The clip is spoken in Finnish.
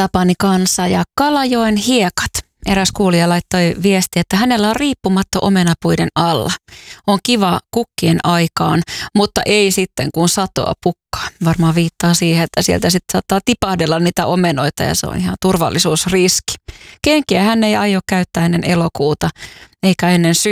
Tapani kanssa ja Kalajoen hiekat. Eräs kuulija laittoi viesti, että hänellä on riippumatto omenapuiden alla. On kiva kukkien aikaan, mutta ei sitten kun satoa pukkaa. Varmaan viittaa siihen, että sieltä sitten saattaa tipahdella niitä omenoita ja se on ihan turvallisuusriski. Kenkiä hän ei aio käyttää ennen elokuuta eikä ennen